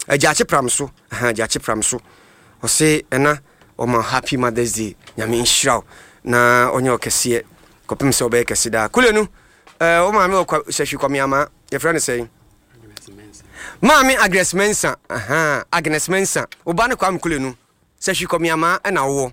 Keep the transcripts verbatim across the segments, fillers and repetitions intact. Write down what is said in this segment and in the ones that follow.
Jachi Pramso, Jachi Pramso. O say, Ena, o ma happy Mother's Day. Yami Shroud. Na onyo kesiye. Kopim se obe kesida. Kulenu, eh, o ma me o seshi komiyama. Your friend is saying, Mami Agnes Mensa, aha, Agnes Mensa. Obane kwa mkulenu. Seshi komiyama ena wo.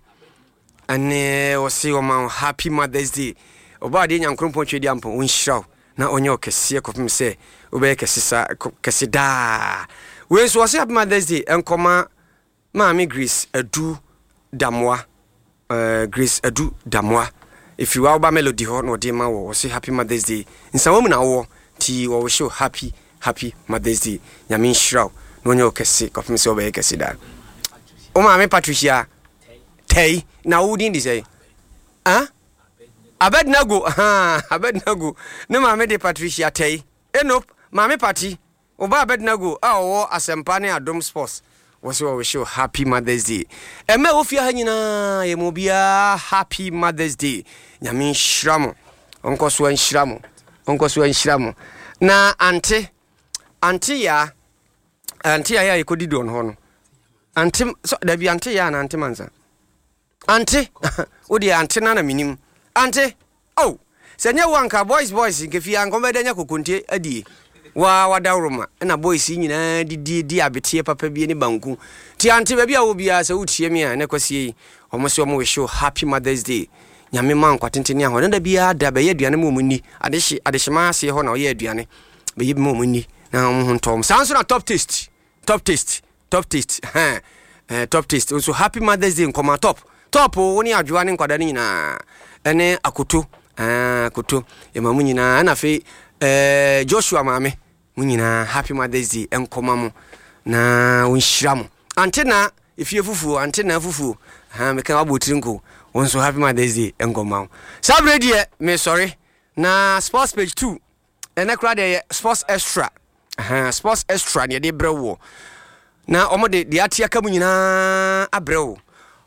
Ane o say o ma happy Mother's Day. Oba de nyankron ponche di ampo unshraw na onyo kese kopim se obe kesisa kesida we so say happy Mother's Day enkoma maami Grace Adu Damwa uh Grace Adu Damwa if you are melody ho no de ma wo say happy Mother's Day nsawo mu na wo ti wo show happy happy Mother's Day nyame nshraw na onyo kese kopim se obe kesida o maami Patricia Tay na wudi ndi say ah Abednego, ha, Abednego. No mame de Patricia Tay. Enop, mame Patty. Oba Abednego, ah, o asempane Adom Sports. Was we show happy Mother's Day. Eme ofia hanyina ye mobia happy Mother's Day. Nyame nhyiramo. Onko so nhyiramo. Onko so nhyiramo. Na ante ante ya ante ya ya ikodi don ho no. Ante so da bi ante ya na ante manza. Ante, odi ante na na minim. Ante, oh, senya wanka boys boys nkefi ankomeda nya kokonte adie. Wa wadawroma na boys nyina di di di abetie papa bi ne banku. Ti ante ba bia wo bia se wutie me a ne kwasie omo se omo we show happy Mother's Day. Nyame man kwatenteni a ho na da bia da be yaduane mo munni. Adehye adehye ase ho na o ye aduane. Be yibi mo munni na mo hontom. Sanso na top taste. Top taste. Top taste. Ha. Eh top taste. So happy Mother's Day nkoma top. Top woni adwoane nkwada ni na ene akoto ah akoto e ma munyina na fe eh Joshua maame munyina happy Mother's Day enkoma mo na wonhyira mo antena efie fufu antena fufu ha me kan abotirinko wonso happy Mother's Day enkoma mo sabre die me sorry na sports page two ene kra de sports extra ha sports extra ne de brewo na omo de de atia ka munyina abrewo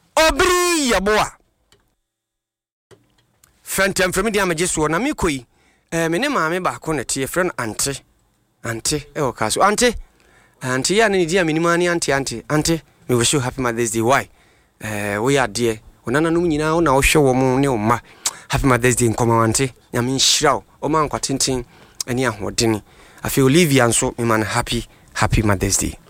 obri yaboa Fentem from India Majesu na mikoi eh me ne maame ba ko na tie friend ante ante e o kaso ante ante ya ne dia minimani ante ante ante me wish you happy Mother's Day why eh we are dear onana no nyina wo na wo hwe wo mo ne o ma happy Mother's Day nkoma ante nyame nhyiraw o ma nkwatintin ani ahodeni afi Olivia nso me man happy happy Mother's Day.